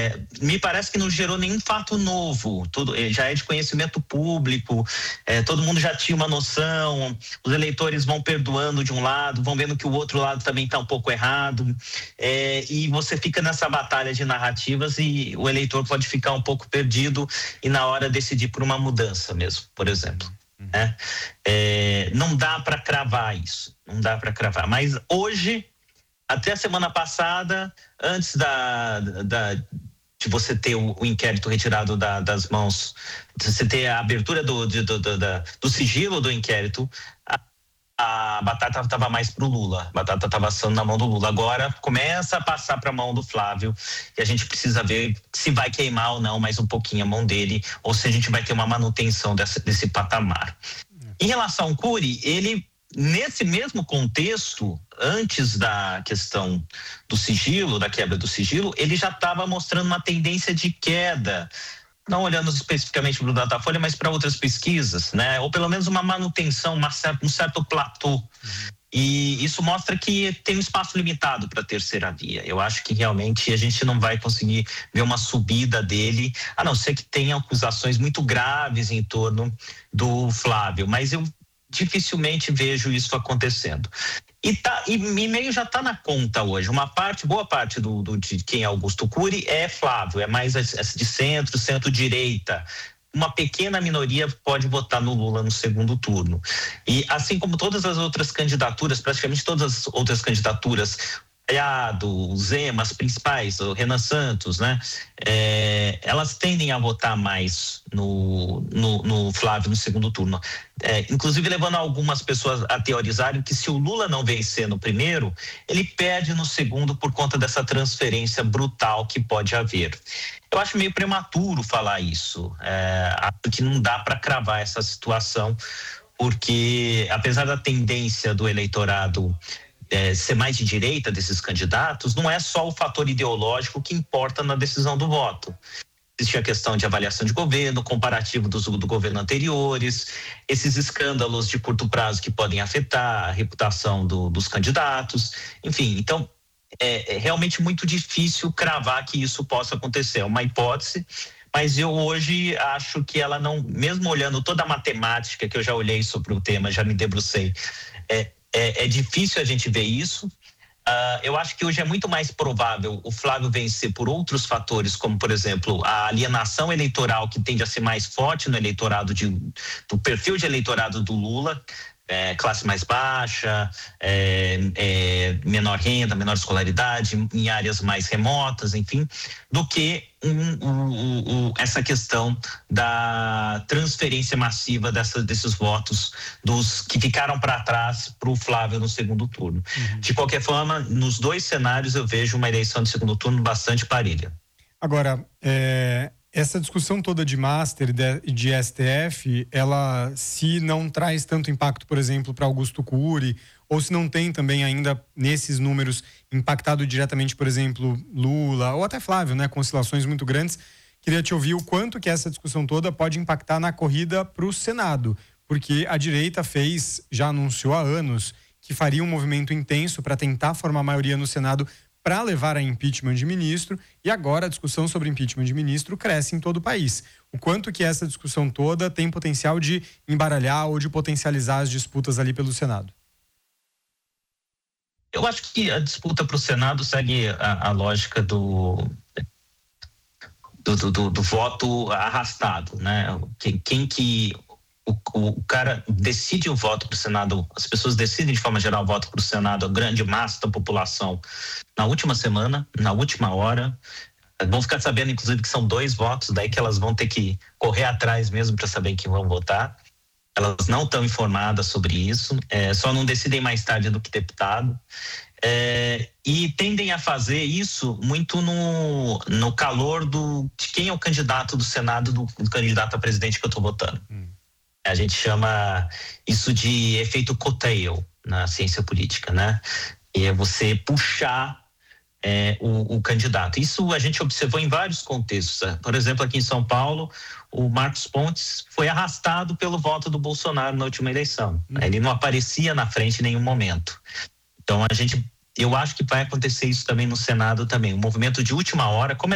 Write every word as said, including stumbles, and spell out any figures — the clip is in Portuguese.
é, me parece que não gerou nenhum fato novo, tudo, já é de conhecimento público, é, todo mundo já tinha uma noção, os eleitores vão perdoando de um lado, vão vendo que o outro lado também está um pouco errado, é, e você fica nessa batalha de narrativas e o eleitor pode ficar um pouco perdido e na hora decidir por uma mudança mesmo, por exemplo. Né? É, não dá para cravar isso, não dá para cravar, mas hoje, até a semana passada, antes da, da, de você ter o, o inquérito retirado da, das mãos, de você ter a abertura do, de, do, do, da, do sigilo do inquérito, a, a batata estava mais pro Lula, a batata estava assando na mão do Lula. Agora começa a passar para a mão do Flávio e a gente precisa ver se vai queimar ou não mais um pouquinho a mão dele, ou se a gente vai ter uma manutenção dessa, desse patamar. Em relação ao Cury, ele, nesse mesmo contexto, antes da questão do sigilo, da quebra do sigilo, ele já estava mostrando uma tendência de queda, não olhando especificamente para o Datafolha, mas para outras pesquisas, né? Ou pelo menos uma manutenção, uma certa, um certo platô. Uhum. E isso mostra que tem um espaço limitado para a terceira via. Eu acho que realmente a gente não vai conseguir ver uma subida dele, a não ser que tenha acusações muito graves em torno do Flávio, mas eu dificilmente vejo isso acontecendo. E, tá, e meio já está na conta hoje. Uma parte, boa parte do, do, de quem é Augusto Cury é Flávio, é mais de centro, centro-direita. Uma pequena minoria pode votar no Lula no segundo turno. E assim como todas as outras candidaturas, praticamente todas as outras candidaturas, o Zema, as principais, o Renan Santos, né? É, elas tendem a votar mais no, no, no Flávio no segundo turno. É, inclusive levando algumas pessoas a teorizarem que se o Lula não vencer no primeiro, ele perde no segundo por conta dessa transferência brutal que pode haver. Eu acho meio prematuro falar isso, é, porque não dá para cravar essa situação, porque apesar da tendência do eleitorado É, ser mais de direita desses candidatos, não é só o fator ideológico que importa na decisão do voto. Existe a questão de avaliação de governo, comparativo dos, do governo anteriores, esses escândalos de curto prazo que podem afetar a reputação do, dos candidatos, enfim, então é, é realmente muito difícil cravar que isso possa acontecer, é uma hipótese, mas eu hoje acho que ela não, mesmo olhando toda a matemática que eu já olhei sobre o tema, já me debrucei, é, É, é difícil a gente ver isso. Uh, eu acho que hoje é muito mais provável o Flávio vencer por outros fatores, como, por exemplo, a alienação eleitoral, que tende a ser mais forte no eleitorado, de, do perfil de eleitorado do Lula, é, classe mais baixa, é, é, menor renda, menor escolaridade, em áreas mais remotas, enfim, do que um, um, um, essa questão da transferência massiva dessa, desses votos dos que ficaram para trás para o Flávio no segundo turno. Uhum. De qualquer forma, nos dois cenários eu vejo uma eleição de segundo turno bastante parelha. Agora, é... essa discussão toda de Master e de S T F, ela se não traz tanto impacto, por exemplo, para Augusto Cury, ou se não tem também ainda nesses números impactado diretamente, por exemplo, Lula ou até Flávio, né, com oscilações muito grandes, queria te ouvir o quanto que essa discussão toda pode impactar na corrida para o Senado, porque a direita fez, já anunciou há anos, que faria um movimento intenso para tentar formar maioria no Senado para levar a impeachment de ministro, e agora a discussão sobre impeachment de ministro cresce em todo o país. O quanto que essa discussão toda tem potencial de embaralhar ou de potencializar as disputas ali pelo Senado? Eu acho que a disputa para o Senado segue a, a lógica do do, do, do do voto arrastado, né? Quem, quem que O, o cara decide o voto para o Senado, as pessoas decidem de forma geral o voto para o Senado, a grande massa da população, na última semana, na última hora, vão ficar sabendo inclusive que são dois votos, daí que elas vão ter que correr atrás mesmo para saber quem vão votar. Elas não estão informadas sobre isso, é, só não decidem mais tarde do que deputado. É, e tendem a fazer isso muito no, no calor do, de quem é o candidato do Senado, do, do candidato a presidente que eu estou votando. Hum. A gente chama isso de efeito cocktail na ciência política, né? E é você puxar é, o, o candidato. Isso a gente observou em vários contextos. Por exemplo, aqui em São Paulo, o Marcos Pontes foi arrastado pelo voto do Bolsonaro na última eleição. Hum. Ele não aparecia na frente em nenhum momento. Então, a gente, eu acho que vai acontecer isso também no Senado também. Um movimento de última hora, como é